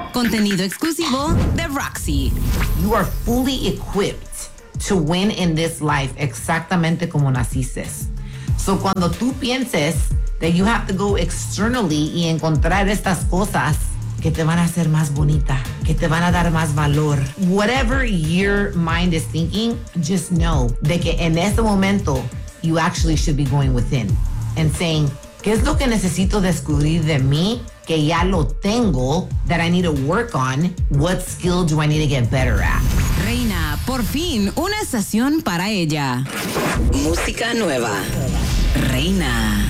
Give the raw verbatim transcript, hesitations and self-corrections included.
Contenido exclusivo de Roxy. You are fully equipped to win in this life exactamente como naciste. So cuando tú pienses that you have to go externally y encontrar estas cosas que te van a hacer más bonita, que te van a dar más valor. Whatever your mind is thinking, just know de que en este momento you actually should be going within and saying, ¿qué es lo que necesito descubrir de mí que ya lo tengo that I need to work on? What skill do I need to get better at? Reina, por fin, una estación para ella. Música nueva. Reina.